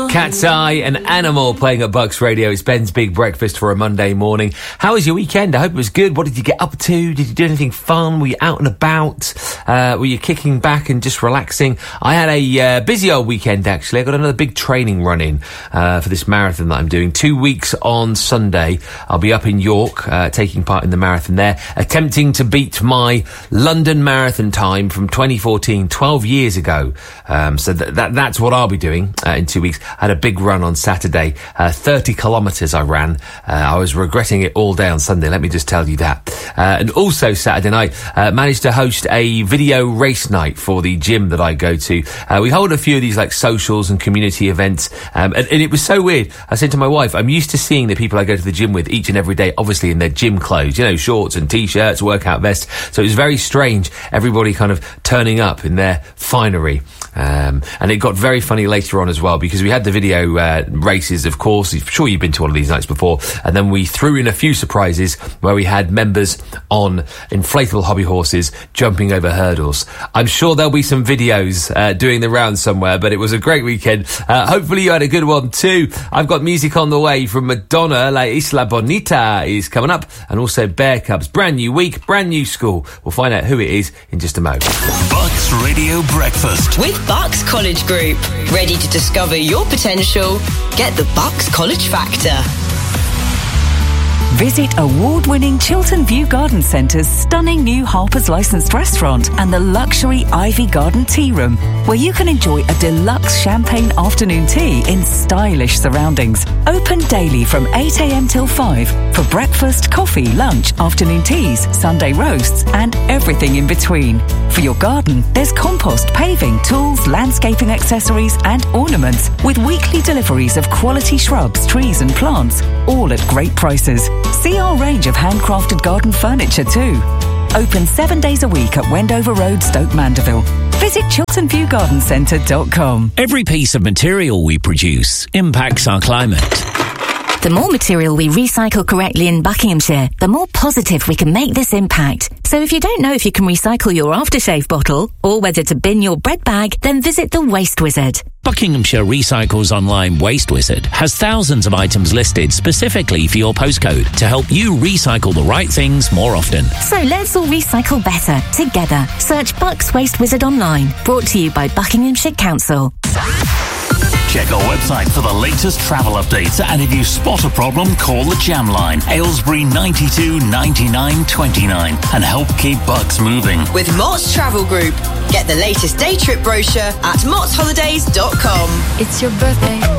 Cat's Eye, an animal playing at Bucks Radio. It's Ben's Big Breakfast for a Monday morning. How was your weekend? I hope it was good. What did you get up to? Did you do anything fun? Were you out and about? Were you kicking back and just relaxing? I had a busy old weekend, actually. I got another big training run in for this marathon that I'm doing. 2 weeks on Sunday. I'll be up in York, taking part in the marathon there, attempting to beat my London marathon time from 2014, 12 years ago. So that's what I'll be doing in 2 weeks. I had a big run on Saturday, 30 kilometres I ran. I was regretting it all day on Sunday, let me just tell you that. And also Saturday night, managed to host a video race night for the gym that I go to. We hold a few of these like socials and community events, and it was so weird. I said to my wife, I'm used to seeing the people I go to the gym with each and every day, obviously in their gym clothes, you know, shorts and t-shirts, workout vests. So it was very strange, everybody kind of turning up in their finery. And it got very funny later on as well, because we had the video races, of course. I'm sure you've been to one of these nights before. And then we threw in a few surprises where we had members on inflatable hobby horses jumping over hurdles. I'm sure there'll be some videos doing the rounds somewhere, but it was a great weekend. Hopefully you had a good one too. I've got music on the way from Madonna. La Isla Bonita is coming up, and also Bear Cubs. Brand new week, brand new school. We'll find out who it is in just a moment. Bucks Radio Breakfast with Bucks College Group. Ready to discover your potential? Get the Bucks College Factor. Visit award-winning Chiltern View Garden Centre's stunning new Harper's licensed restaurant and the luxury Ivy Garden Tea Room, where you can enjoy a deluxe champagne afternoon tea in stylish surroundings. Open daily from 8 a.m. till 5 for breakfast, coffee, lunch, afternoon teas, Sunday roasts and everything in between. For your garden, there's compost, paving, tools, landscaping accessories and ornaments, with weekly deliveries of quality shrubs, trees and plants, all at great prices. See our range of handcrafted garden furniture too. Open 7 days a week at Wendover Road, Stoke Mandeville. Visit chilternviewgardencentre.com. Every piece of material we produce impacts our climate. The more material we recycle correctly in Buckinghamshire, the more positive we can make this impact. So if you don't know if you can recycle your aftershave bottle or whether to bin your bread bag, then visit the Waste Wizard. Buckinghamshire Recycles Online Waste Wizard has thousands of items listed specifically for your postcode to help you recycle the right things more often. So let's all recycle better together. Search Bucks Waste Wizard online. Brought to you by Buckinghamshire Council. Check our website for the latest travel updates, and if you spot a problem, call the Jam Line, Aylesbury 92 99 29, and help keep Bucks moving. With Mott's Travel Group. Get the latest day trip brochure at mottsholidays.com. It's your birthday.